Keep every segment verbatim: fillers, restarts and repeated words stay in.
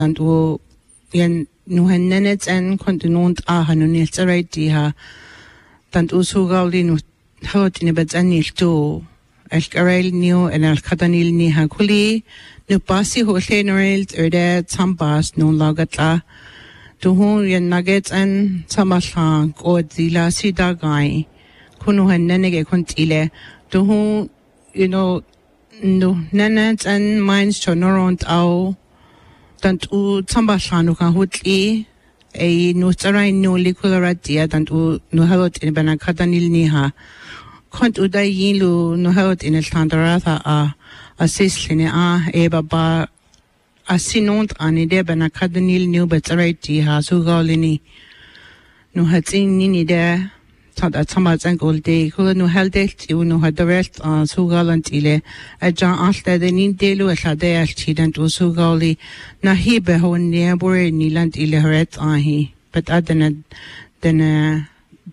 and wo yen nu hennet en kontinuant a hanu niltsarai di ha tant usugauli nu hot ni betanil to el karel new en el katanil ni ha kuli nu pasi ho general erde tambas no lagatla to hu yen nuggets en samasang o dila sidagai kunu hennege kontile to hu you know no nanats and minds to noront au tant u tambasanu kan hutli e no tsarai no likularatia tant u no halot in bana katanil ni ha kont u dai yilu no halot in el tandaratha a assisline a e baba asinont ani de bana katanil new betsarai ti ha sugalini no hatin ni de tad at samaz and all day kula no heldet you no had the rest on sugalant ile a jan alta de nin delu a shade al chidant usugali na hibe ho nebor niland ile heret ahi but adana then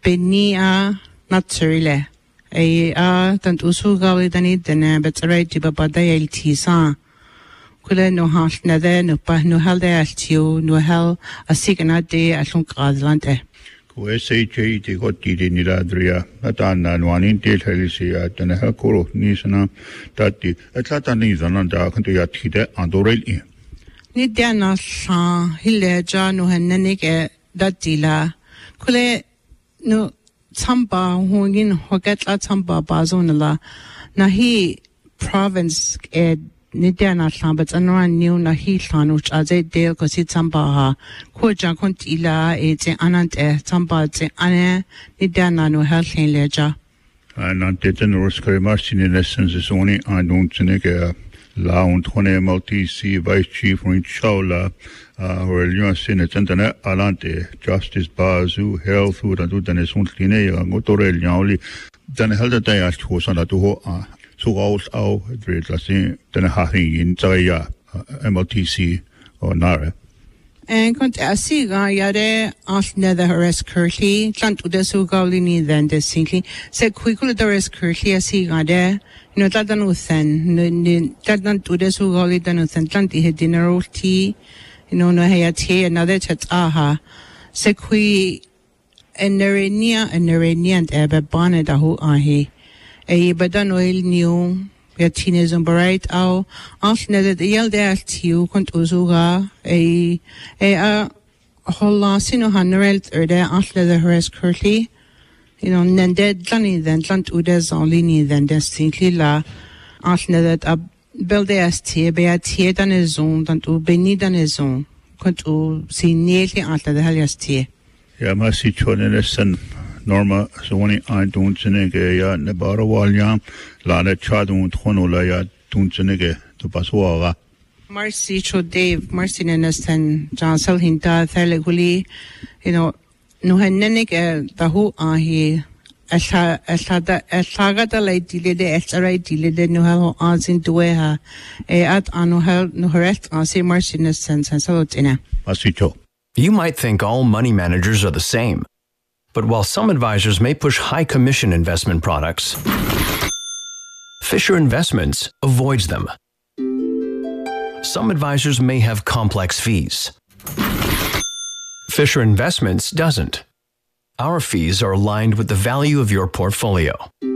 benia naturale e a tant usugali dani then but right to baba el tisa kula no halt na de no pa no helde al tiu no hel a signa de a lung gradlante S H A te goti de niradria atana nuanin te helisia tana hakoro ni sana tati atlata ni zana da kanto ya tide andorel i ni dana sa hileja no hennene ke datila kule no tsamba hongin hogatla tsamba bazonala na hi province e Nidiana Sambats and Ran new Nahi Sanuch as a deal Cosi Sambaha, Koja Contila, it's an Anante, Sambats, Anne, Nidiana no health in ledger. And not the general Scarimarsin in essence is only I don't think a Laun Tone Maltese Vice Chief in Shaula, or Leon Senate and Alante, Justice Bazu, Health, Food and Dudan is only Motorel Yauli, then held a day as to Sanatuho. So all our dread lasting than a hacking in Zaya, M L T C or Nara. And cont a siga yade off nether harass curtly, plant to the sugalini than the simply said quickly the rest curtly a siga there, no tadan uthen, no tadan to the sugali than uthen, tanti had dinner tea, you know, no hayati, another chat aha, sequi and nerenia and nerenia and ebe bonnet a who ahi. E badan oil new ya teenism bright au afne de yel de tiu kont uzuga e e a holla sino hanrelt er de afle de hres curtly you know nende dlani then lant udes only ni then distinctly la afne that a build st be a tie dan zon dan u beni dan zon kont u si nearly afle de heliast ja ma si chonelesen Norma Sony I don't senege ya nebara walya lana chadun thonola ya tun senege to paswa Marcy cho Dave Marcy nenesten Jansel hinta theleguli you know no hennenig da hu ahi ella ella da ella da lei dile de extra dile de no ha azin dueha e at anu hel no heret asi Marcy nenesten sensatina Masito. You might think all money managers are the same. But while some advisors may push high commission investment products, Fisher Investments avoids them. Some advisors may have complex fees. Fisher Investments doesn't. Our fees are aligned with the value of your portfolio.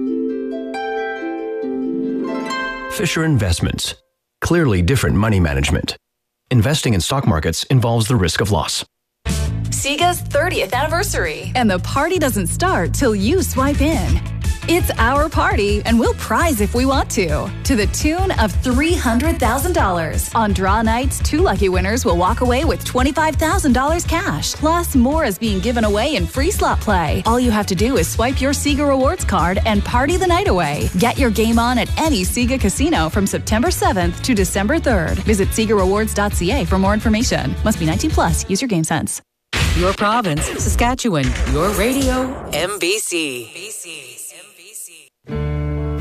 Fisher Investments. Clearly different money management. Investing in stock markets involves the risk of loss. Sega's thirtieth anniversary. And the party doesn't start till you swipe in. It's our party, and we'll prize if we want to, to the tune of three hundred thousand dollars. On draw nights, two lucky winners will walk away with twenty-five thousand dollars cash. Plus, more is being given away in free slot play. All you have to do is swipe your Sega Rewards card and party the night away. Get your game on at any Sega casino from September seventh to December third. Visit Sega Rewards dot C A for more information. Must be nineteen plus. Use your game sense. Your province, Saskatchewan. Your radio, M B C.